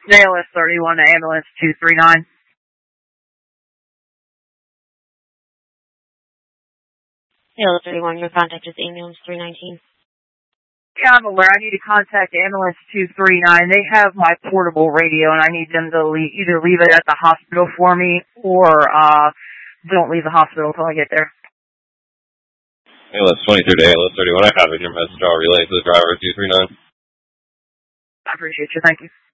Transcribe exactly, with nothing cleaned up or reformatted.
A L S thirty-one to ambulance two three nine. A L S thirty-one, your contact is ambulance three nineteen. Yeah, I'm aware. I need to contact ambulance two three nine. They have my portable radio, and I need them to leave, either leave it at the hospital for me or uh, don't leave the hospital until I get there. A L S twenty-three to A L S thirty-one, I have in your message. I'll relay to the driver two three nine. I appreciate you. Thank you.